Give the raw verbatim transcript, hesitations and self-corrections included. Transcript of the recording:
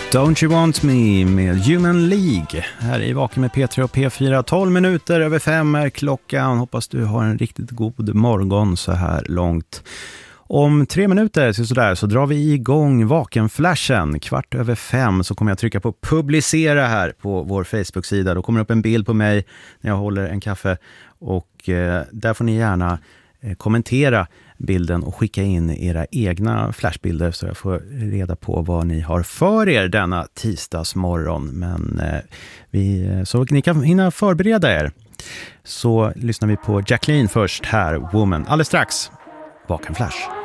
Don't You Want Me med Human League. Här i Vaken med P tre och P fyra. tolv minuter över fem är klockan. Hoppas du har en riktigt god morgon så här långt. Om tre minuter så, sådär, så drar vi igång Vakenflashen. Kvart över fem så kommer jag trycka på publicera här på vår Facebook-sida. Då kommer det upp en bild på mig när jag håller en kaffe. Och eh, där får ni gärna eh, kommentera bilden och skicka in era egna flashbilder så jag får reda på vad ni har för er denna tisdagsmorgon. Men eh, vi, så ni kan hinna förbereda er. Så lyssnar vi på Jacqueline först här, Woman. Alldeles strax, Vaken Flash.